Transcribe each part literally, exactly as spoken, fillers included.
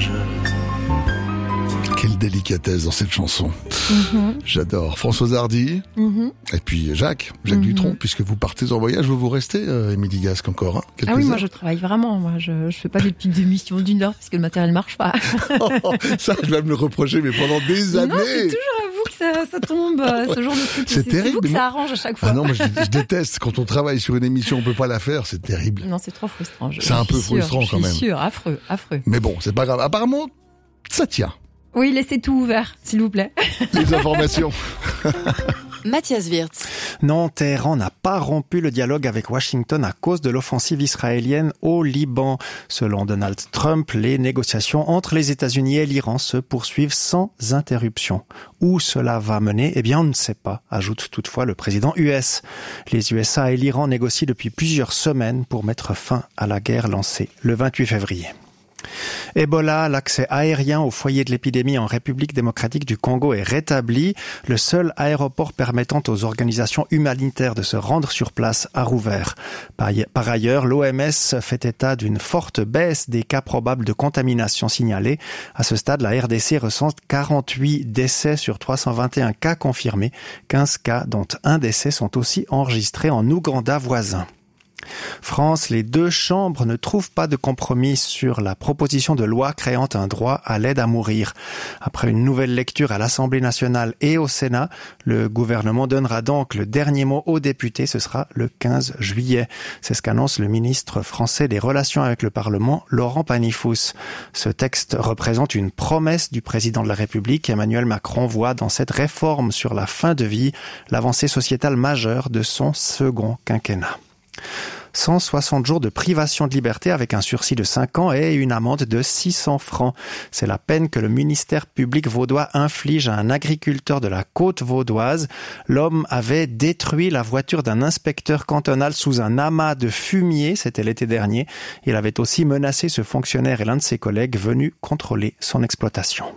voyage. Quelle délicatesse dans cette chanson. Mm-hmm. J'adore. Françoise Hardy. Mm-hmm. Et puis Jacques, Jacques mm-hmm. Dutronc, puisque vous partez en voyage, vous vous restez, euh, Émilie Gasque, encore, hein, quelques Ah oui, heures. moi je travaille vraiment. Moi je, je fais pas des petites émissions d'une heure parce que le matériel marche pas. Oh, ça, je vais me le reprocher, mais pendant des années. Non, c'est toujours à vous que ça, ça tombe, ce genre de truc. C'est, c'est terrible. C'est vous que moi... ça arrange à chaque fois. Ah non, moi je, je déteste quand on travaille sur une émission, on peut pas la faire, c'est terrible. Non, c'est trop frustrant. Je, c'est un peu sûr, frustrant quand même. C'est sûr, affreux, affreux. Mais bon, c'est pas grave. Apparemment, ça tient. Oui, laissez tout ouvert, s'il vous plaît. Les informations. Matthias Wirtz. Non, Téhéran n'a pas rompu le dialogue avec Washington à cause de l'offensive israélienne au Liban. Selon Donald Trump, les négociations entre les États-Unis et l'Iran se poursuivent sans interruption. Où cela va mener, eh bien on ne sait pas, ajoute toutefois le président U S. Les U S A et l'Iran négocient depuis plusieurs semaines pour mettre fin à la guerre lancée le vingt-huit février. Ebola, l'accès aérien au foyer de l'épidémie en République démocratique du Congo est rétabli. Le seul aéroport permettant aux organisations humanitaires de se rendre sur place a rouvert. Par ailleurs, l'O M S fait état d'une forte baisse des cas probables de contamination signalés. À ce stade, la R D C recense quarante-huit décès sur trois cent vingt et un cas confirmés. quinze cas, dont un décès, sont aussi enregistrés en Ouganda voisin. France, les deux chambres ne trouvent pas de compromis sur la proposition de loi créant un droit à l'aide à mourir. Après une nouvelle lecture à l'Assemblée nationale et au Sénat, le gouvernement donnera donc le dernier mot aux députés. Ce sera le quinze juillet. C'est ce qu'annonce le ministre français des Relations avec le Parlement, Laurent Panifoux. Ce texte représente une promesse du président de la République. Emmanuel Macron voit dans cette réforme sur la fin de vie l'avancée sociétale majeure de son second quinquennat. cent soixante jours de privation de liberté avec un sursis de cinq ans et une amende de six cents francs. C'est la peine que le ministère public vaudois inflige à un agriculteur de la côte vaudoise. L'homme avait détruit la voiture d'un inspecteur cantonal sous un amas de fumier, c'était l'été dernier. Il avait aussi menacé ce fonctionnaire et l'un de ses collègues venus contrôler son exploitation.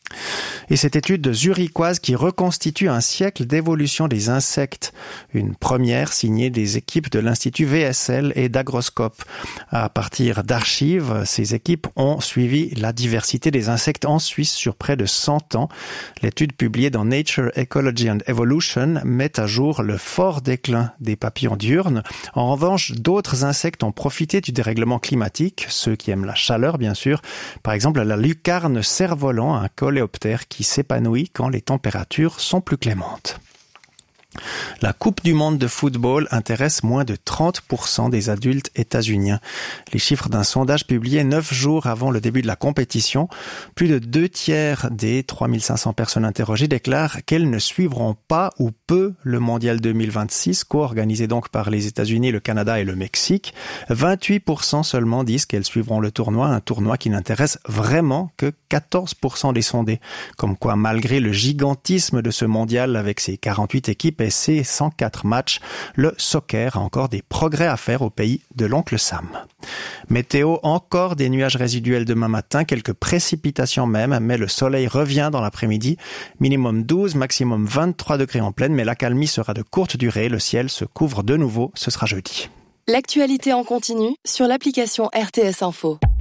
Et cette étude zurichoise qui reconstitue un siècle d'évolution des insectes. Une première signée des équipes de l'Institut V S L et d'Agroscope. À partir d'archives, ces équipes ont suivi la diversité des insectes en Suisse sur près de cent ans. L'étude publiée dans Nature, Ecology and Evolution met à jour le fort déclin des papillons diurnes. En revanche, d'autres insectes ont profité du dérèglement climatique, ceux qui aiment la chaleur bien sûr. Par exemple, la lucarne cerf-volant, un coléoptère qui s'épanouit quand les températures sont plus clémentes. La Coupe du monde de football intéresse moins de trente pour cent des adultes états-uniens. Les chiffres d'un sondage publié neuf jours avant le début de la compétition, plus de deux tiers des trois mille cinq cents personnes interrogées déclarent qu'elles ne suivront pas ou peu le mondial deux mille vingt-six, co-organisé donc par les États-Unis, le Canada et le Mexique. vingt-huit pour cent seulement disent qu'elles suivront le tournoi, un tournoi qui n'intéresse vraiment que quatorze pour cent des sondés. Comme quoi, malgré le gigantisme de ce mondial avec ses quarante-huit équipes et ses cent quatre matchs, le soccer a encore des progrès à faire au pays de l'oncle Sam. Météo, encore des nuages résiduels demain matin, quelques précipitations même, mais le soleil revient dans l'après-midi. Minimum douze, maximum vingt-trois degrés en pleine, mais l'accalmie sera de courte durée. Le ciel se couvre de nouveau, ce sera jeudi. L'actualité en continu sur l'application R T S Info.